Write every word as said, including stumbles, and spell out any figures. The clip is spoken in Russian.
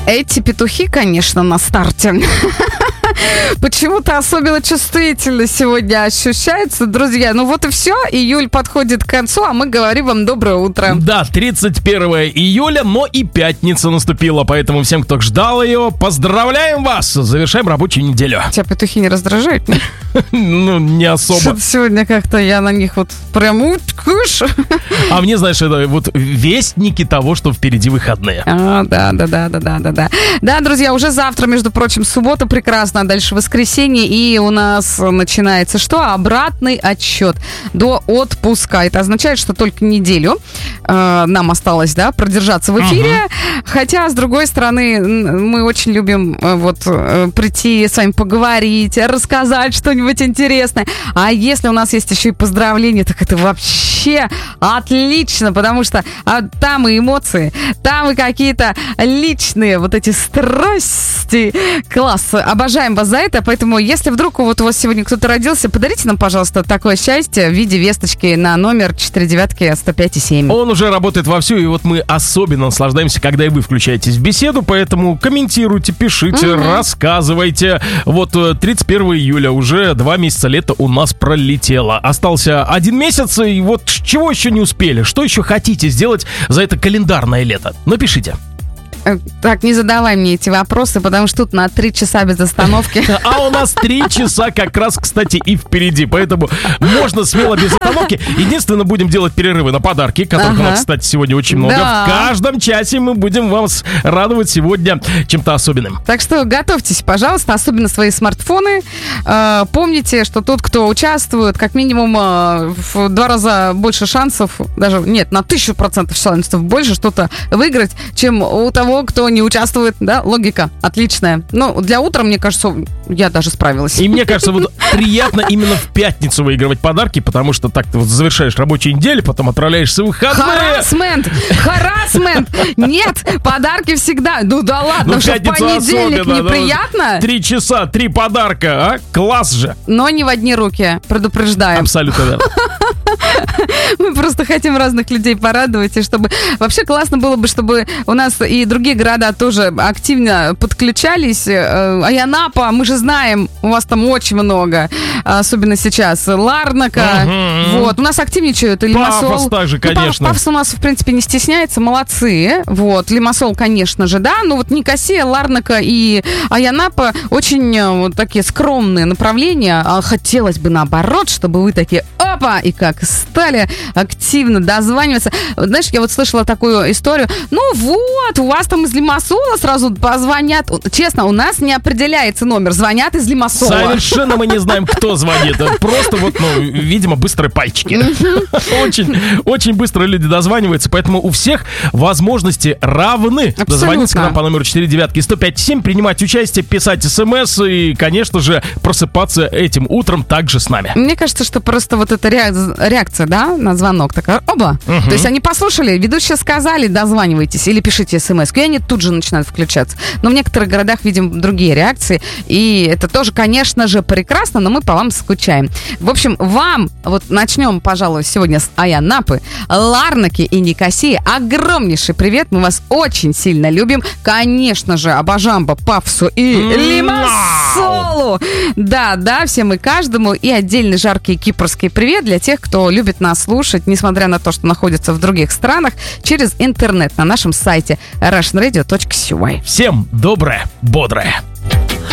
Эти петухи, конечно, на старте. Почему-то особенно чувствительно сегодня ощущается. Друзья, ну вот и все. Июль подходит к концу, а мы говорим вам доброе утро. Да, тридцать первое июля, но и пятница наступила. Поэтому всем, кто ждал ее, поздравляем вас. Завершаем рабочую неделю. Тебя петухи не раздражают? Ну, не особо. Что-то сегодня как-то я на них вот прям уткуш. А мне, знаешь, это вот вестники того, что впереди выходные. А, да, да, да, да, да, да, да. Да, друзья, уже завтра, между прочим, суббота прекрасно, а дальше воскресенье, и у нас начинается что? Обратный отсчет до отпуска. Это означает, что только неделю э, нам осталось, да, продержаться в эфире. Uh-huh. Хотя, с другой стороны, мы очень любим э, вот э, прийти с вами поговорить, рассказать что-нибудь интересное. А если у нас есть еще и поздравления, так это вообще отлично, потому что а, там и эмоции, там и какие-то личные вот эти страсти. Класс, обожаем вас за это, поэтому если вдруг вот у вас сегодня кто-то родился, подарите нам, пожалуйста, такое счастье в виде весточки на номер четыре девятки сто пять и семь. Он уже работает вовсю, и вот мы особенно наслаждаемся, когда и вы включаетесь в беседу, поэтому комментируйте, пишите, mm-hmm. рассказывайте. Вот тридцать первого июля, уже два месяца лета у нас пролетело. Остался один месяц, и вот чего еще не успели? Что еще хотите сделать за это календарное лето? Напишите. Так, не задавай мне эти вопросы, потому что тут на три часа без остановки. А у нас три часа как раз, кстати, и впереди. Поэтому можно смело без остановки. Единственное, будем делать перерывы на подарки, которых ага. у нас, кстати, сегодня очень много. Да. В каждом часе мы будем вас радовать сегодня чем-то особенным. Так что готовьтесь, пожалуйста, особенно свои смартфоны. Помните, что тот, кто участвует, как минимум в два раза больше шансов, даже нет, на тысячу процентов шансов больше что-то выиграть, чем у того, кто не участвует, да, логика отличная. Ну, для утра, мне кажется, я даже справилась. И мне кажется, вот приятно именно в пятницу выигрывать подарки, потому что так ты вот завершаешь рабочую неделю, потом отправляешься в выходные. Харасмент! Харасмент! Нет, подарки всегда. Ну да ладно, ну, что в понедельник особенно, неприятно? Ну, три часа, три подарка, а? Класс же! Но не в одни руки, предупреждаем. Абсолютно верно. Мы просто хотим разных людей порадовать, и чтобы... Вообще классно было бы, чтобы у нас и другие города тоже активно подключались. Аянапа, мы же знаем, у вас там очень много, особенно сейчас. Ларнака, угу. вот. У нас активничают. Лимассол. Пафос также, конечно. Ну, Пафос у нас, в принципе, не стесняется, молодцы. Вот. Лимассол, конечно же, да, но вот Никосия, Ларнака и Аянапа очень вот такие скромные направления. А хотелось бы наоборот, чтобы вы такие, опа, и как стали активно дозваниваться. Знаешь, я вот слышала такую историю. Ну вот, у вас там из Лимассола сразу позвонят. Честно, у нас не определяется номер. Звонят из Лимассола. Совершенно мы не знаем, кто звонит. Просто вот, ну, видимо, быстрые пальчики. Очень, очень быстро люди дозваниваются, поэтому у всех возможности равны. Дозвониться к нам по номеру четыре девятки сто пять семь, принимать участие, писать смс и, конечно же, просыпаться этим утром также с нами. Мне кажется, что просто вот эта реакция, да, на звонок такая, оба. Угу. То есть они послушали, ведущие сказали, дозванивайтесь или пишите смс, и они тут же начинают включаться. Но в некоторых городах видим другие реакции, и это тоже, конечно же, прекрасно, но мы по вам скучаем. В общем, вам, вот начнем, пожалуй, сегодня с Аянапы, Ларнаки и Никосии. Огромнейший привет, мы вас очень сильно любим. Конечно же, Абажамбо, Пафсу и Лимассолу. Да, да, всем и каждому. И отдельный жаркий кипрский привет для тех, кто любит нас слушать, несмотря на то, что находится в других странах, через интернет на нашем сайте russian radio точка си уай. Всем доброе, бодрое